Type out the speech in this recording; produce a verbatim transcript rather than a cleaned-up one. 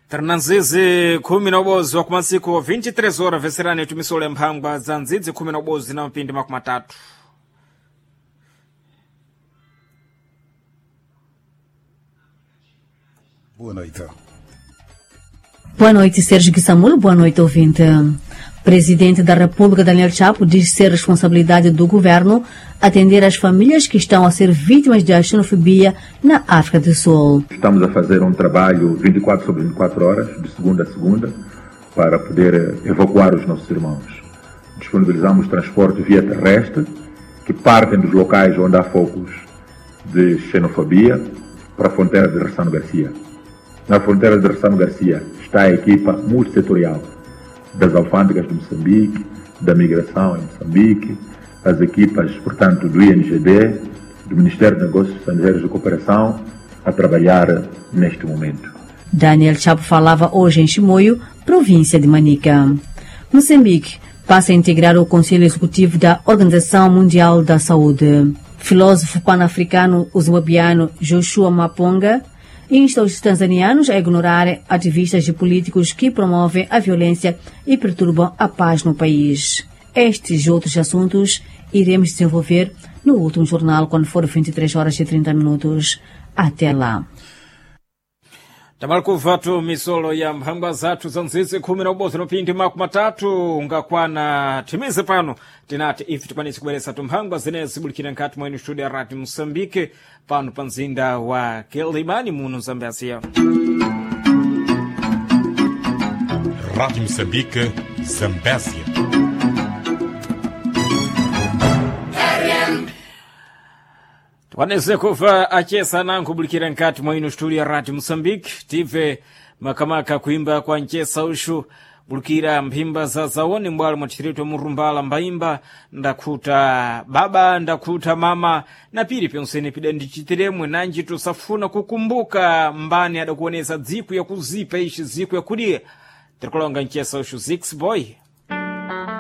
Ternanzizi kumi na ubozi wa kumasiku vinte e três horas veserani tumisole mphangwa za nzidzi kumi na ubozi na mpindi makumi matatu. Boa noite. Boa noite, Sérgio Guissamulo. Boa noite, ouvinte. Presidente da República, Daniel Chapo, diz ser responsabilidade do governo atender as famílias que estão a ser vítimas da xenofobia na África do Sul. Estamos a fazer um trabalho vinte e quatro sobre vinte e quatro horas, de segunda a segunda, para poder evacuar os nossos irmãos. Disponibilizamos transporte via terrestre, que partem dos locais onde há focos de xenofobia, para a fronteira de Ressano Garcia. Na fronteira de Ressano Garcia está a equipa multissetorial das alfândegas de Moçambique, da migração em Moçambique, as equipas, portanto, do I N G D, do Ministério de Negócios Estrangeiros e Cooperação, a trabalhar neste momento. Daniel Chapo falava hoje em Chimoio, província de Manica. Moçambique passa a integrar o Conselho Executivo da Organização Mundial da Saúde. Filósofo pan-africano zimbabuiano Joshua Maponga insta os tanzanianos a ignorar ativistas e políticos que promovem a violência e perturbam a paz no país. Estes e outros assuntos iremos desenvolver no último jornal quando for vinte e três horas e trinta minutos. Até lá. Tamarku vatu misolo ya mphangwa zathu za nzidzi khumi na ubozi nopindi makumi matatu ngakwana timize pano tinati ife tikwanise kubweretsa tumphangwa zinezi zibulikira nkati mwene studio ya Radio Moçambique pano pa mzinda wa Quelimane muno Zambésia. Radio Moçambique, Zambésia. Waneze kuva achesa nangu bulikira nkati mwino studio ya Radio Moçambique tive makamaka kuimba kwa nchesa ushu bulikira mpimba za zaoni mbwalo mwachirito murumbala mbaimba ndakuta baba ndakuta mama na pili pyonsene pida ndichitiremwe nanji tusafuna kukumbuka mbani adakuoneza dziku ya kuzipa ishi ziku ya kudia trikolonga nchesa ushu Zix Boy